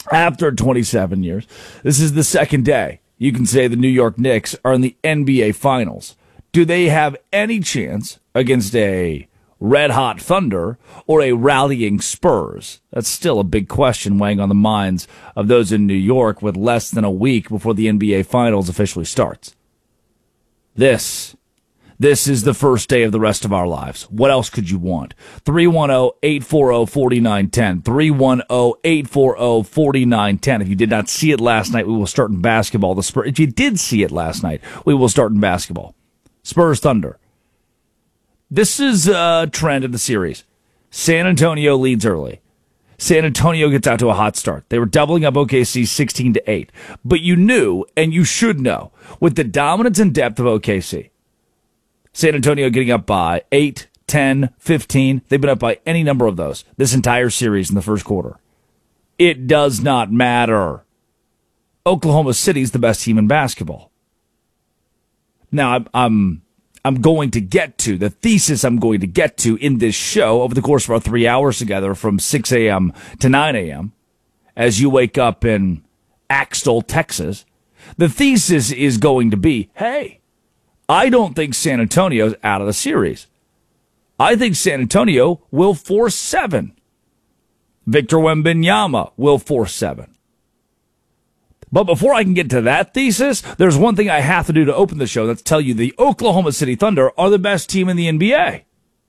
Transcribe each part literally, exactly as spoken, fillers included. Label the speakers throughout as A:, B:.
A: After twenty-seven years, this is the second day you can say the New York Knicks are in the N B A Finals. Do they have any chance against a red-hot Thunder or a rallying Spurs? That's still a big question weighing on the minds of those in New York with less than a week before the N B A Finals officially starts. This, this is the first day of the rest of our lives. What else could you want? three one zero, eight four zero, four nine one zero. three one zero, eight four zero, four nine one zero. If you did not see it last night, we will start in basketball. The Spurs, if you did see it last night, we will start in basketball. Spurs Thunder. This is a trend in the series. San Antonio leads early. San Antonio gets out to a hot start. They were doubling up O K C sixteen to eight. But you knew, and you should know, with the dominance and depth of O K C, San Antonio getting up by eight, ten, fifteen. They've been up by any number of those this entire series in the first quarter. It does not matter. Oklahoma City's the best team in basketball. Now, I'm... I'm I'm going to get to, the thesis I'm going to get to in this show over the course of our three hours together from six a.m. to nine a.m. as you wake up in Axtell, Texas. The thesis is going to be, hey, I don't think San Antonio's out of the series. I think San Antonio will force seven. Victor Wembanyama will force seven. But before I can get to that thesis, there's one thing I have to do to open the show. That's tell you the Oklahoma City Thunder are the best team in the N B A.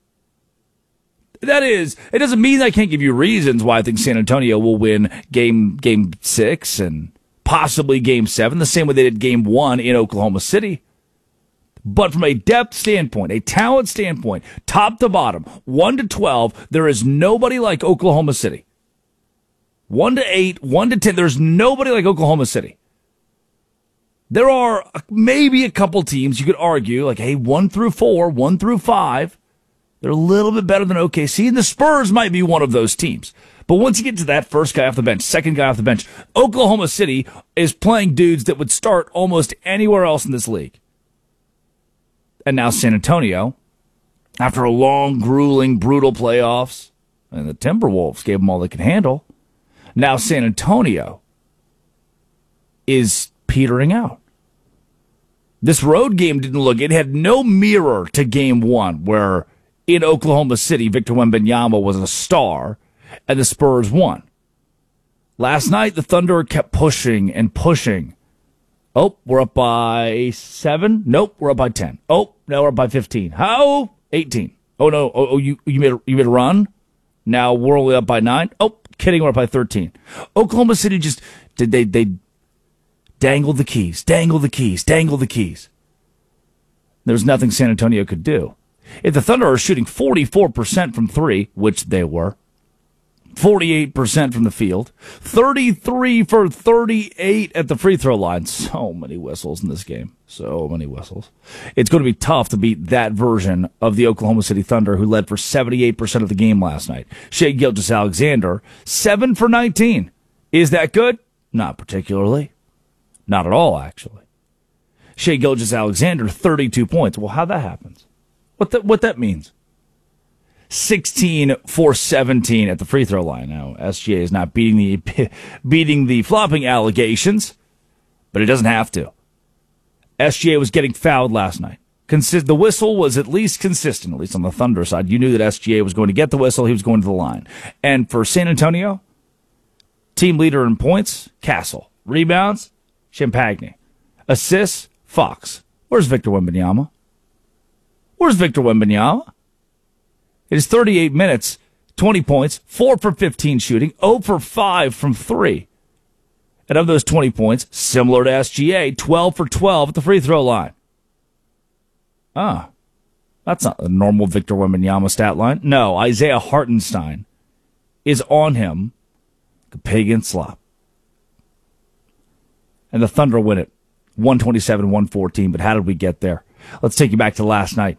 A: That is, it doesn't mean I can't give you reasons why I think San Antonio will win game game six and possibly game seven, the same way they did game one in Oklahoma City. But from a depth standpoint, a talent standpoint, top to bottom, one to twelve, there is nobody like Oklahoma City. One to eight, one to ten. There's nobody like Oklahoma City. There are maybe a couple teams you could argue, like, hey, one through four, one through five. They're a little bit better than O K C, and the Spurs might be one of those teams. But once you get to that first guy off the bench, second guy off the bench, Oklahoma City is playing dudes that would start almost anywhere else in this league. And now San Antonio, after a long, grueling, brutal playoffs, and the Timberwolves gave them all they could handle, now San Antonio is petering out. This road game didn't look, it had no mirror to game one, where in Oklahoma City, Victor Wembanyama was a star, and the Spurs won. Last night, the Thunder kept pushing and pushing. Oh, we're up by seven? Nope, we're up by ten. Oh, now we're up by fifteen. How? eighteen. Oh, no, oh, oh you, you, made a, you made a run? Now we're only up by nine? Oh, kidding, we're up by thirteen. Oklahoma City just, did they, they dangle the keys, dangle the keys, dangle the keys. There was nothing San Antonio could do. If the Thunder are shooting forty-four percent from three, which they were, forty-eight percent from the field, thirty-three for thirty-eight at the free throw line. So many whistles in this game. So many whistles. It's going to be tough to beat that version of the Oklahoma City Thunder, who led for seventy-eight percent of the game last night. Shai Gilgeous-Alexander, seven for nineteen. Is that good? Not particularly. Not at all, actually. Shai Gilgeous-Alexander, thirty-two points. Well, how that happens? What that, what that means? sixteen for seventeen at the free throw line. Now, S G A is not beating the beating the flopping allegations, but it doesn't have to. S G A was getting fouled last night. Consist, the whistle was at least consistent, at least on the Thunder side. You knew that S G A was going to get the whistle. He was going to the line. And for San Antonio, team leader in points, Castle. Rebounds, Champagne. Assists, Fox. Where's Victor Wembanyama? Where's Victor Wembanyama? It is thirty-eight minutes, twenty points, four for fifteen shooting, zero for five from three. And of those twenty points, similar to S G A, twelve for twelve at the free throw line. Ah, that's not a normal Victor Wembanyama stat line. No, Isaiah Hartenstein is on him, like a pig in slop. And the Thunder win it, one twenty-seven one fourteen. But how did we get there? Let's take you back to last night.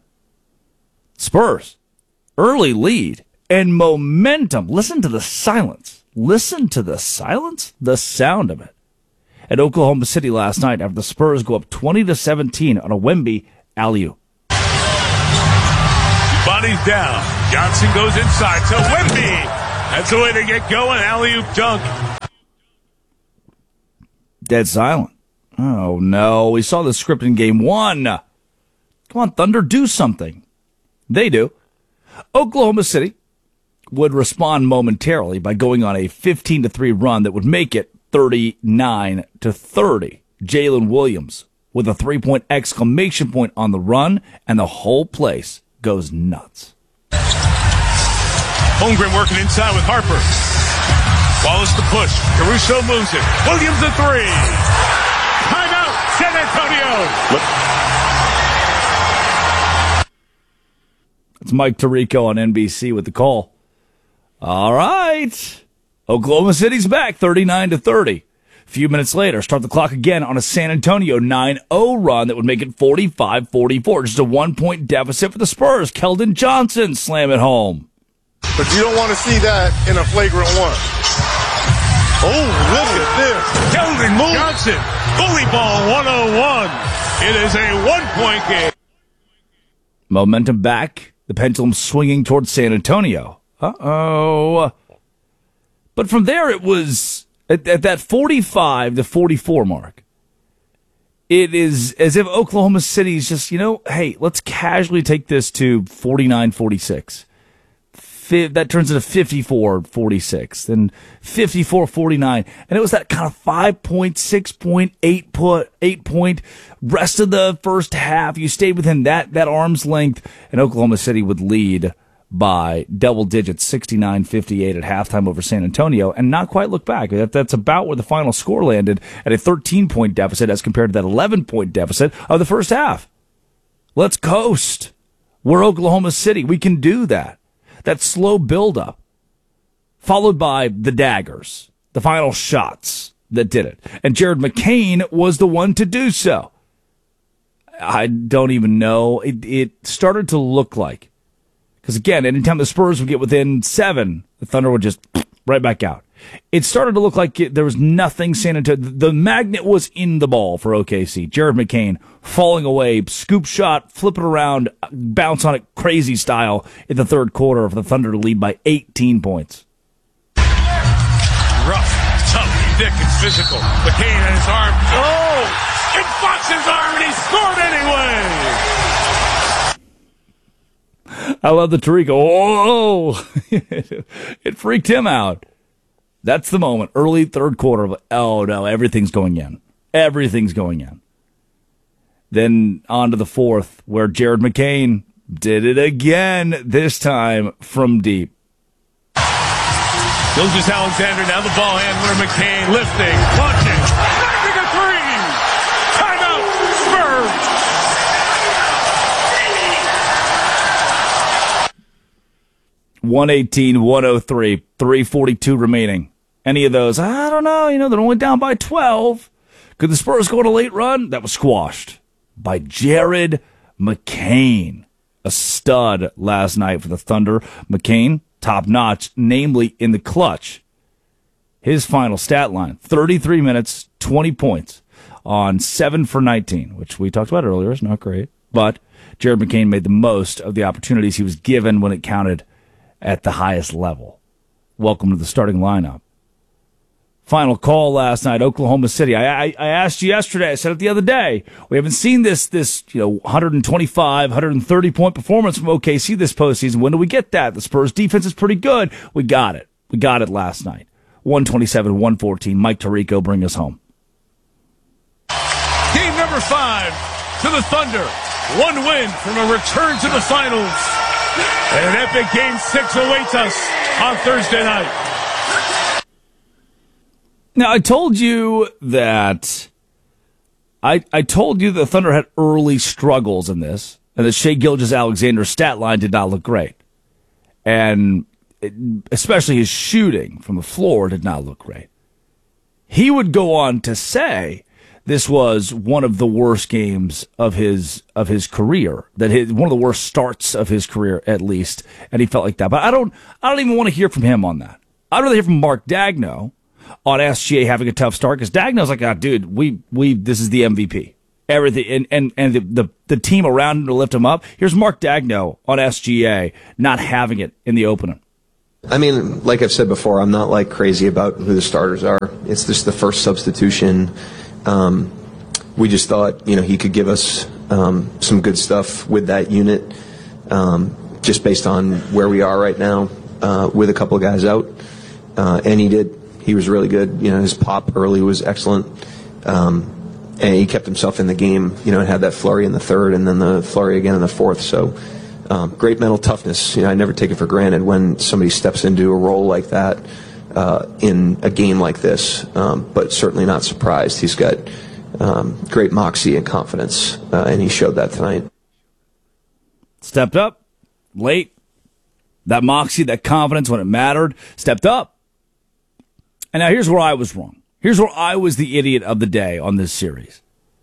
A: Spurs. Early lead and momentum. Listen to the silence. Listen to the silence, the sound of it. At Oklahoma City last night, after the Spurs go up twenty to seventeen on a Wemby alley-oop.
B: Bodies down. Johnson goes inside to Wemby. That's the way to get going. Alley-oop dunk.
A: Dead silent. Oh, no. We saw the script in game one. Come on, Thunder, do something. They do. Oklahoma City would respond momentarily by going on a fifteen to three run that would make it thirty-nine to thirty. Jalen Williams with a three-point exclamation point on the run, and the whole place goes nuts.
B: Holmgren working inside with Harper. Wallace the push. Caruso moves it. Williams the three. Timeout, San Antonio. Look.
A: It's Mike Tirico on N B C with the call. All right. Oklahoma City's back, thirty-nine to thirty. A few minutes later, start the clock again on a San Antonio nine oh run that would make it forty-five forty-four. Just a one-point deficit for the Spurs. Keldon Johnson slam it home.
C: But you don't want to see that in a flagrant one. Oh, look at this.
B: Keldon Johnson, bully ball one oh one. It is a one-point game.
A: Momentum back. The pendulum swinging towards San Antonio. Uh-oh. But from there, it was at, at that forty-five to forty-four mark. It is as if Oklahoma City is just, you know, hey, let's casually take this to forty-nine forty-six. That turns into fifty-four forty-six, then fifty-four forty-nine. And it was that kind of five point, six point, eight point, eight point rest of the first half. You stayed within that, that arm's length, and Oklahoma City would lead by double digits, sixty-nine fifty-eight at halftime over San Antonio, and not quite look back. That, that's about where the final score landed, at a thirteen-point deficit as compared to that eleven-point deficit of the first half. Let's coast. We're Oklahoma City. We can do that. That slow buildup, followed by the daggers, the final shots that did it. And Jared McCain was the one to do so. I don't even know. It, it started to look like, because again, anytime the Spurs would get within seven, the Thunder would just right back out. It started to look like it, there was nothing San Antonio. The magnet was in the ball for O K C. Jared McCain falling away, scoop shot, flip it around, bounce on it crazy style in the third quarter for the Thunder to lead by eighteen points.
B: Rough, tough, thick, and physical. McCain had his arm. Oh! It fucks his arm, and he scored anyway!
A: I love the Tirico. Oh! It freaked him out. That's the moment. Early third quarter of, oh no, everything's going in. Everything's going in. Then on to the fourth, where Jared McCain did it again, this time from deep.
B: Gilgeous Alexander, now the ball handler, McCain lifting, launching, knocking a three! Timeout, Spurs!
A: one eighteen one oh three, three forty-two remaining. Any of those, I don't know, you know, they're only down by twelve. Could the Spurs go on a late run? That was squashed by Jared McCain, a stud last night for the Thunder. McCain, top notch, namely in the clutch. His final stat line, thirty-three minutes, twenty points on seven for nineteen, which we talked about earlier. Is not great. But Jared McCain made the most of the opportunities he was given when it counted at the highest level. Welcome to the starting lineup. Final call last night, Oklahoma City. I, I, I asked you yesterday, I said it the other day, we haven't seen this, this you know, one twenty-five, one thirty point performance from O K C this postseason. When do we get that? The Spurs defense is pretty good. We got it. We got it last night. one twenty-seven one fourteen. Mike Tirico, bring us home.
B: Game number five to the Thunder. One win from a return to the finals. And an epic game six awaits us on Thursday night.
A: Now, I told you that I I told you the Thunder had early struggles in this, and that Shai Gilgeous-Alexander's stat line did not look great. And it, especially his shooting from the floor did not look great. He would go on to say this was one of the worst games of his of his career, that his, one of the worst starts of his career, at least, and he felt like that. But I don't I don't even want to hear from him on that. I'd rather hear from Mark Daigneault on S G A having a tough start, because Daigneault's like, ah, dude, we we this is the M V P. Everything and and, and the, the the team around him to lift him up. Here's Mark Daigneault on S G A not having it in the opening.
D: I mean, like I've said before, I'm not like crazy about who the starters are. It's just the first substitution. Um, we just thought, you know, he could give us um, some good stuff with that unit, um, just based on where we are right now uh, with a couple of guys out. Uh, and he did. He was really good. You know, his pop early was excellent. Um, and he kept himself in the game, you know, and had that flurry in the third and then the flurry again in the fourth. So um, great mental toughness. You know, I never take it for granted when somebody steps into a role like that uh, in a game like this, um, but certainly not surprised. He's got um, great moxie and confidence, uh, and he showed that tonight.
A: Stepped up late. That moxie, that confidence when it mattered, stepped up. And now here's where I was wrong. Here's where I was the idiot of the day on this series.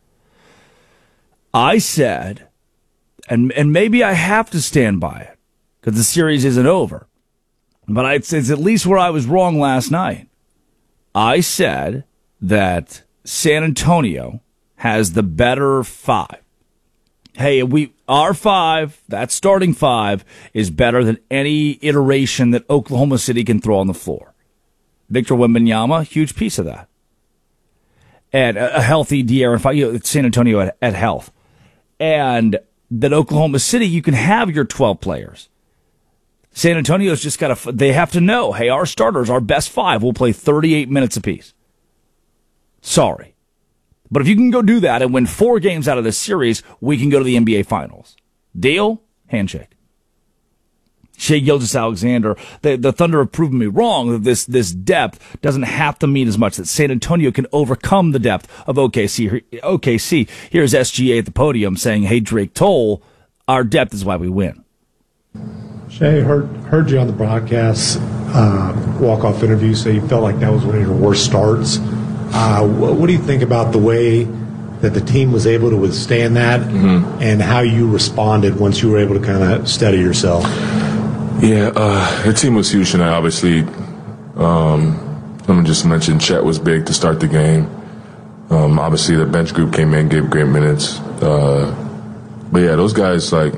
A: I said, and and maybe I have to stand by it because the series isn't over, but it's, it's at least where I was wrong last night. I said that San Antonio has the better five. Hey, we our five, that starting five, is better than any iteration that Oklahoma City can throw on the floor. Victor Wembanyama, huge piece of that. And a healthy De'Aaron Fox, you know, San Antonio at, at health. And that Oklahoma City, you can have your twelve players. San Antonio's just got to, they have to know, hey, our starters, our best five, will play thirty-eight minutes apiece. Sorry. But if you can go do that and win four games out of this series, we can go to the N B A Finals. Deal? Handshake. Shai Gilgeous-Alexander, the, the Thunder have proven me wrong that this, this depth doesn't have to mean as much, that San Antonio can overcome the depth of O K C. O K C, here's S G A at the podium saying, hey, Drake Toll, our depth is why we win.
E: Shai, heard, heard you on the broadcast uh, walk-off interview say you felt like that was one of your worst starts. Uh, what, what do you think about the way that the team was able to withstand that, mm-hmm. and how you responded once you were able to kind of steady yourself?
F: Yeah, uh, the team was huge tonight, obviously. Um, let me just mention Chet was big to start the game. Um, obviously, the bench group came in, gave great minutes. Uh, but, yeah, those guys, like,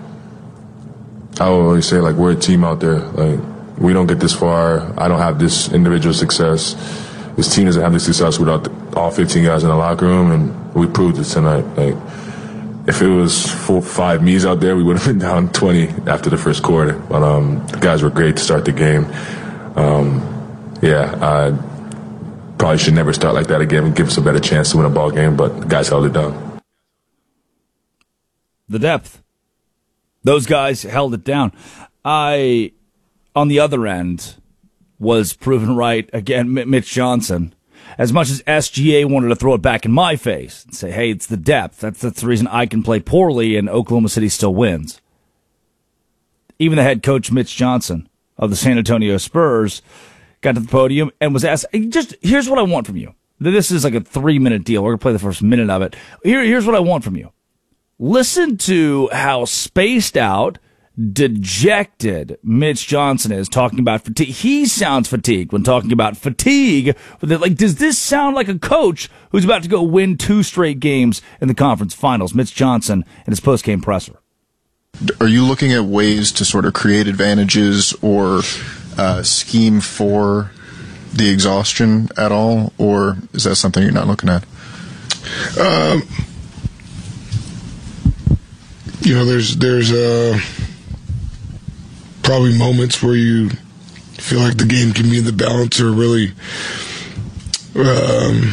F: I always say, like, we're a team out there. Like, we don't get this far. I don't have this individual success. This team doesn't have this success without the, all fifteen guys in the locker room, and we proved it tonight. Like, if it was four, five me's out there, we would have been down twenty after the first quarter. But um, the guys were great to start the game. Um, yeah, I probably should never start like that again and give us a better chance to win a ball game, but the guys held it down.
A: The depth. Those guys held it down. I, on the other end, was proven right. Again, Mitch Johnson. As much as S G A wanted to throw it back in my face and say, hey, it's the depth. That's, that's the reason I can play poorly and Oklahoma City still wins. Even the head coach, Mitch Johnson, of the San Antonio Spurs, got to the podium and was asked, just here's what I want from you. This is like a three-minute deal. We're going to play the first minute of it. Here, here's what I want from you. Listen to how spaced out, dejected Mitch Johnson is talking about fatigue. He sounds fatigued when talking about fatigue. Like, does this sound like a coach who's about to go win two straight games in the conference finals? Mitch Johnson in his post-game presser.
G: Are you looking at ways to sort of create advantages or uh, scheme for the exhaustion at all, or is that something you're not looking at?
H: Um, you know, there's there's a. Uh, probably moments where you feel like the game can be in the balance or really um,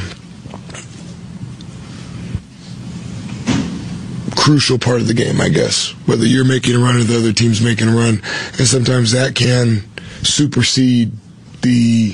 H: crucial part of the game, I guess. Whether you're making a run or the other team's making a run. And sometimes that can supersede the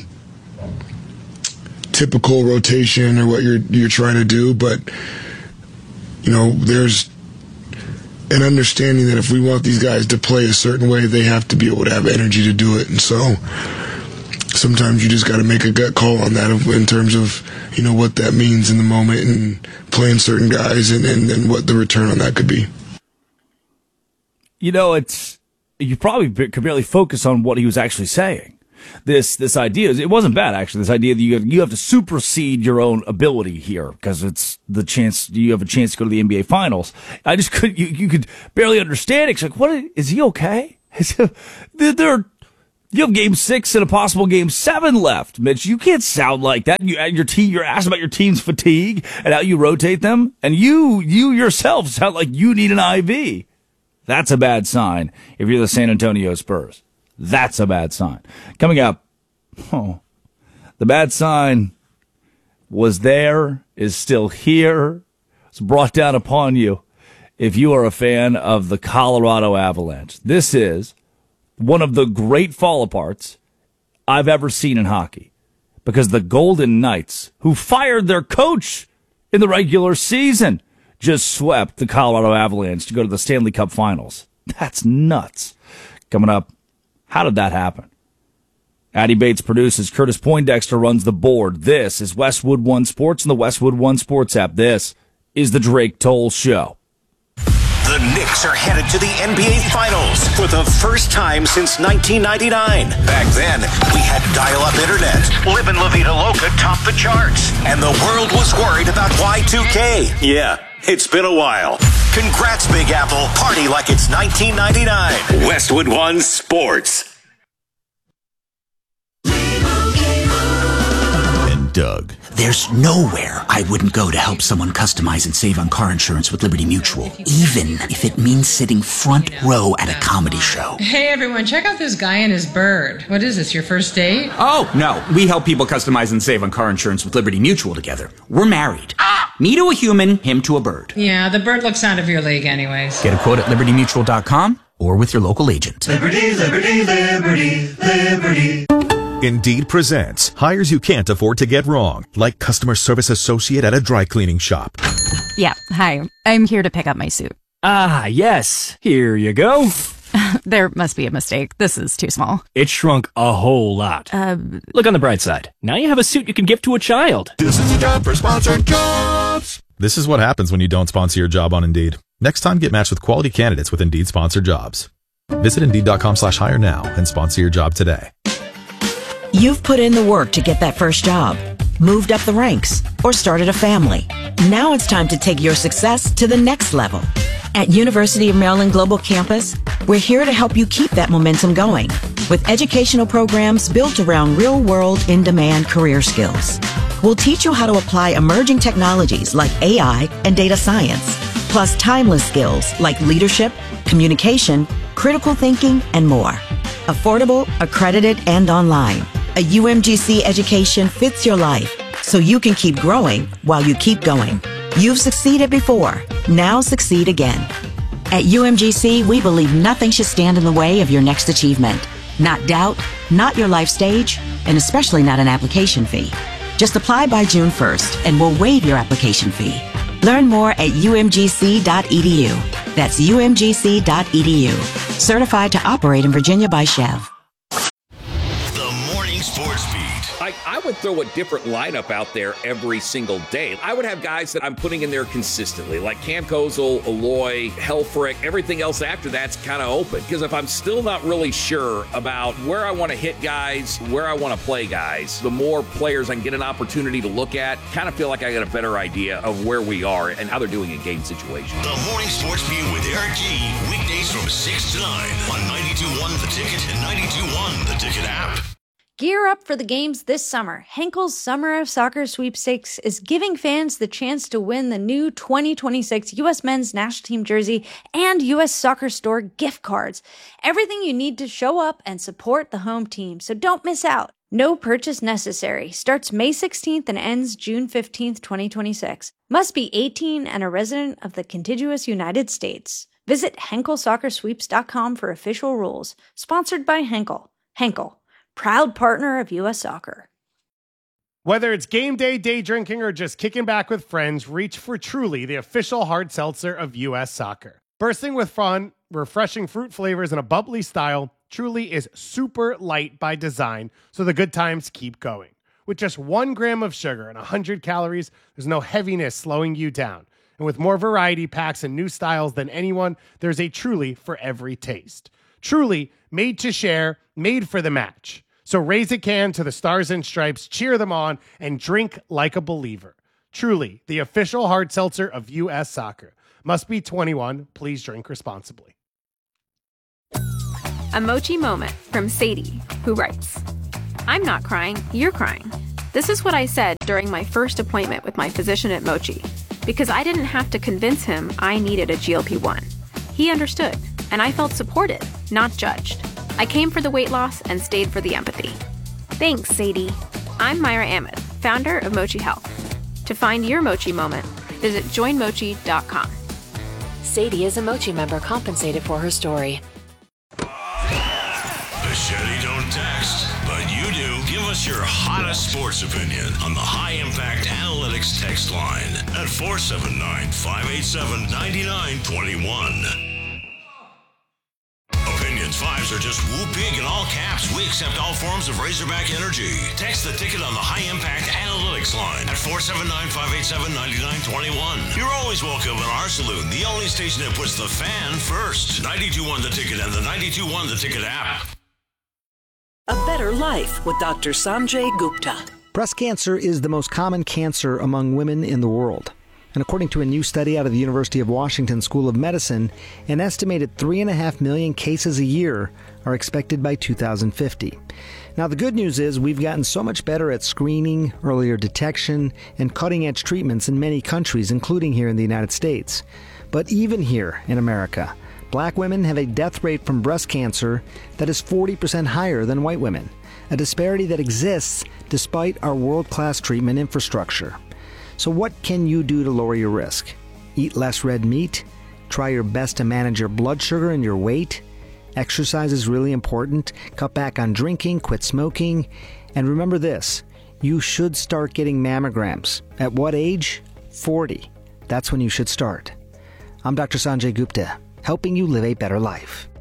H: typical rotation or what you're you're trying to do. But, you know, there's and understanding that if we want these guys to play a certain way, they have to be able to have energy to do it. And so sometimes you just got to make a gut call on that in terms of, you know, what that means in the moment and playing certain guys and, and, and what the return on that could be.
A: You know, it's you probably could barely focus on what he was actually saying. This this idea, it wasn't bad, actually, this idea that you have, you have to supersede your own ability here because it's the chance, you have a chance to go to the N B A Finals. I just could, you, you could barely understand it. It's like, what, is he okay? There are You have game six and a possible game seven left, Mitch. You can't sound like that. You your team, you're asked about your team's fatigue and how you rotate them, and you you yourself sound like you need an I V. That's a bad sign if you're the San Antonio Spurs. That's a bad sign. Coming up, oh, the bad sign was there, is still here. It's brought down upon you if you are a fan of the Colorado Avalanche. This is one of the great fall-aparts I've ever seen in hockey, because the Golden Knights, who fired their coach in the regular season, just swept the Colorado Avalanche to go to the Stanley Cup Finals. That's nuts. Coming up, how did that happen? Addy Bates produces. Curtis Poindexter runs the board. This is Westwood One Sports and the Westwood One Sports app. This is the Drake Toll Show.
I: The Knicks are headed to the N B A Finals for the first time since nineteen ninety-nine. Back then, we had dial-up internet. Live and La Vida Loca topped the charts. And the world was worried about Y two K. Yeah, it's been a while. Congrats, Big Apple. Party like it's nineteen ninety-nine. Westwood One Sports.
J: Doug. There's nowhere I wouldn't go to help someone customize and save on car insurance with Liberty Mutual, even if it means sitting front row at a comedy show.
K: Hey everyone, check out this guy and his bird. What is this, your first date?
J: Oh, no. We help people customize and save on car insurance with Liberty Mutual together. We're married. Me to a human, him to a bird.
K: Yeah, the bird looks out of your league anyways.
J: Get a quote at liberty mutual dot com or with your local agent.
L: Liberty, liberty, liberty, liberty.
M: Indeed presents hires you can't afford to get wrong, like customer service associate at a dry cleaning shop.
N: Yeah, hi. I'm here to pick up my suit.
O: Ah, yes. Here you go.
N: There must be a mistake. This is too small.
O: It shrunk a whole lot.
N: Uh,
O: Look on the bright side. Now you have a suit you can give to a child.
L: This is a job for sponsored jobs.
M: This is what happens when you don't sponsor your job on Indeed. Next time, get matched with quality candidates with Indeed sponsored jobs. Visit Indeed.com slash hire now and sponsor your job today.
P: You've put in the work to get that first job, moved up the ranks, or started a family. Now it's time to take your success to the next level. At University of Maryland Global Campus, we're here to help you keep that momentum going with educational programs built around real-world, in-demand career skills. We'll teach you how to apply emerging technologies like A I and data science, plus timeless skills like leadership, communication, critical thinking, and more. Affordable, accredited, and online. A U M G C education fits your life, so you can keep growing while you keep going. You've succeeded before. Now succeed again. At U M G C, we believe nothing should stand in the way of your next achievement. Not doubt, not your life stage, and especially not an application fee. Just apply by June first, and we'll waive your application fee. Learn more at U M G C dot E D U. That's U M G C dot E D U. Certified to operate in Virginia by Chev.
I: The Morning Sports Beat.
Q: I, I would throw a different lineup out there every single day. I would have guys that I'm putting in there consistently, like Cam Kozel, Aloy, Helfrich. Everything else after that's kind of open. Because if I'm still not really sure about where I want to hit guys, where I want to play guys, the more players I can get an opportunity to look at, kind of feel like I got a better idea of where we are and how they're doing in game situations.
I: The Morning Sports Beat with Eric G. Weekdays from six to nine on ninety-two point one The Ticket and ninety-two point one The Ticket app.
R: Gear up for the games this summer. Henkel's Summer of Soccer Sweepstakes is giving fans the chance to win the new twenty twenty-six U S Men's National Team jersey and U S Soccer Store gift cards. Everything you need to show up and support the home team, so don't miss out. No purchase necessary. Starts May sixteenth and ends June fifteenth, twenty twenty-six. Must be eighteen and a resident of the contiguous United States. Visit Henkel Soccer Sweeps dot com for official rules. Sponsored by Henkel. Henkel, proud partner of U S Soccer.
S: Whether it's game day, day drinking, or just kicking back with friends, reach for Truly, the official hard seltzer of U S Soccer. Bursting with fun, refreshing fruit flavors, and a bubbly style, Truly is super light by design, so the good times keep going. With just one gram of sugar and one hundred calories, there's no heaviness slowing you down. And with more variety packs and new styles than anyone, there's a Truly for every taste. Truly, made to share, made for the match. So raise a can to the Stars and Stripes, cheer them on, and drink like a believer. Truly, the official hard seltzer of U S Soccer. Must be twenty-one. Please drink responsibly.
T: A Mochi moment from Sadie, who writes, I'm not crying, you're crying. This is what I said during my first appointment with my physician at Mochi, because I didn't have to convince him I needed a G L P one. He understood, and I felt supported, not judged. I came for the weight loss and stayed for the empathy. Thanks, Sadie. I'm Myra Ahmed, founder of Mochi Health. To find your Mochi moment, visit join mochi dot com.
U: Sadie is a Mochi member compensated for her story.
V: Machete don't text, but you do. Give us your hottest sports opinion on the High Impact Analytics text line at four seven nine, five eight seven, nine nine two one. Opinions fives are just whoop big in all caps. We accept all forms of Razorback energy. Text the ticket on the High Impact Analytics line at four seven nine, five eight seven, nine nine two one. You're always welcome in our saloon, the only station that puts the fan first. ninety-two point one The Ticket and the ninety-two point one The Ticket app.
W: A Better Life with Doctor Sanjay Gupta.
X: Breast cancer is the most common cancer among women in the world. And according to a new study out of the University of Washington School of Medicine, an estimated three and a half million cases a year are expected by two thousand fifty. Now, the good news is we've gotten so much better at screening, earlier detection, and cutting-edge treatments in many countries, including here in the United States. But even here in America, black women have a death rate from breast cancer that is forty percent higher than white women, a disparity that exists despite our world-class treatment infrastructure. So what can you do to lower your risk? Eat less red meat? Try your best to manage your blood sugar and your weight? Exercise is really important. Cut back on drinking, quit smoking. And remember this, you should start getting mammograms. At what age? forty. That's when you should start. I'm Doctor Sanjay Gupta, helping you live a better life.